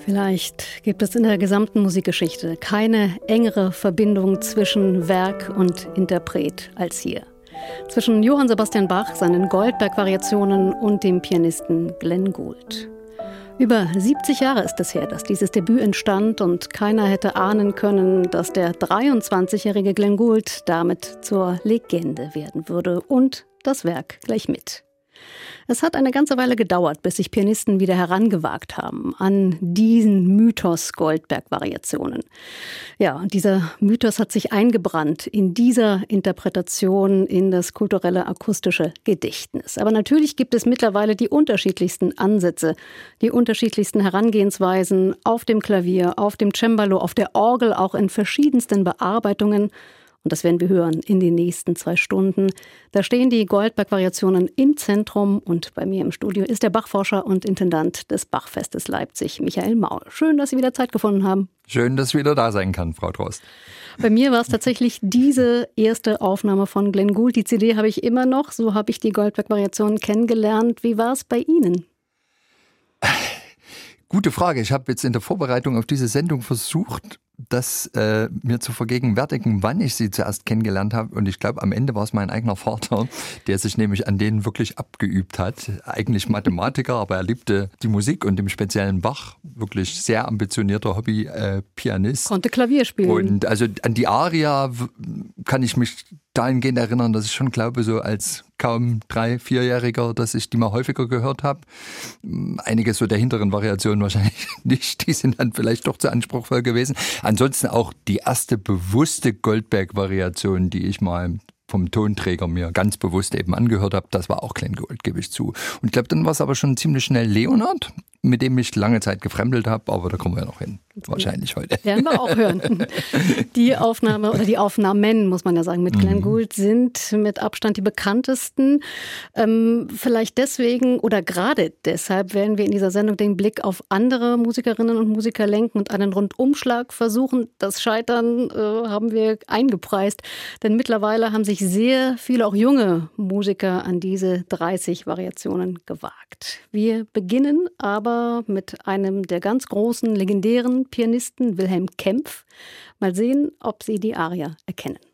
Vielleicht gibt es in der gesamten Musikgeschichte keine engere Verbindung zwischen Werk und Interpret als hier. Zwischen Johann Sebastian Bach, seinen Goldberg-Variationen und dem Pianisten Glenn Gould. Über 70 Jahre ist es her, dass dieses Debüt entstand und keiner hätte ahnen können, dass der 23-jährige Glenn Gould damit zur Legende werden würde und das Werk gleich mit. Es hat eine ganze Weile gedauert, bis sich Pianisten wieder herangewagt haben an diesen Mythos Goldberg-Variationen. Ja, und dieser Mythos hat sich eingebrannt in dieser Interpretation in das kulturelle akustische Gedächtnis. Aber natürlich gibt es mittlerweile die unterschiedlichsten Ansätze, die unterschiedlichsten Herangehensweisen auf dem Klavier, auf dem Cembalo, auf der Orgel, auch in verschiedensten Bearbeitungen. Und das werden wir hören in den nächsten 2 Stunden. Da stehen die Goldberg-Variationen im Zentrum und bei mir im Studio ist der Bachforscher und Intendant des Bachfestes Leipzig, Michael Maul. Schön, dass Sie wieder Zeit gefunden haben. Schön, dass ich wieder da sein kann, Frau Trost. Bei mir war es tatsächlich diese erste Aufnahme von Glenn Gould. Die CD habe ich immer noch, so habe ich die Goldberg-Variationen kennengelernt. Wie war es bei Ihnen? Gute Frage. Ich habe jetzt in der Vorbereitung auf diese Sendung versucht, das mir zu vergegenwärtigen, wann ich sie zuerst kennengelernt habe. Und ich glaube, am Ende war es mein eigener Vater, der sich nämlich an denen wirklich abgeübt hat. Eigentlich Mathematiker, aber er liebte die Musik und im speziellen Bach. Wirklich sehr ambitionierter Hobby-Pianist. Konnte Klavier spielen. Und also an die Aria kann ich mich dahingehend erinnern, dass ich schon glaube, so als kaum 3-, 4-Jähriger, dass ich die mal häufiger gehört habe. Einige so der hinteren Variationen wahrscheinlich nicht, die sind dann vielleicht doch zu anspruchsvoll gewesen. Ansonsten auch die erste bewusste Goldberg-Variation, die ich mal vom Tonträger mir ganz bewusst eben angehört habe, das war auch Glenn Gould, gebe ich zu. Und ich glaube, dann war es aber schon ziemlich schnell Leonard, mit dem ich lange Zeit gefremdelt habe, aber da kommen wir ja noch hin, wahrscheinlich heute. Werden wir auch hören. Die Aufnahme oder die Aufnahmen, muss man ja sagen, mit Glenn Gould sind mit Abstand die bekanntesten. Vielleicht deswegen oder gerade deshalb werden wir in dieser Sendung den Blick auf andere Musikerinnen und Musiker lenken und einen Rundumschlag versuchen. Das Scheitern haben wir eingepreist, denn mittlerweile haben sich sehr viele, auch junge Musiker an diese 30 Variationen gewagt. Wir beginnen aber mit einem der ganz großen, legendären Pianisten, Wilhelm Kempff. Mal sehen, ob Sie die Aria erkennen.